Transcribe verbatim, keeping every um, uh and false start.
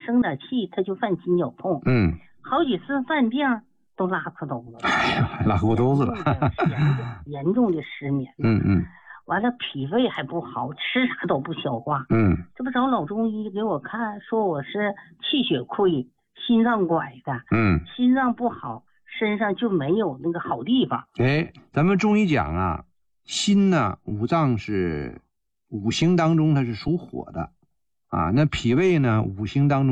生点气，他就犯心绞痛。 嗯， 好几次犯病都拉裤兜子了， 哎呀，拉裤兜子了， 严重严重的失眠。 嗯嗯， 完了脾胃还不好，吃啥都不消化。 嗯， 这不找老中医给我看，说我是气血亏，心脏拐的。 嗯， 心脏不好，身上就没有那个好地方。 哎，咱们中医讲啊，心呢，五脏是五行当中它是属火的，啊，那脾胃呢，五行当中。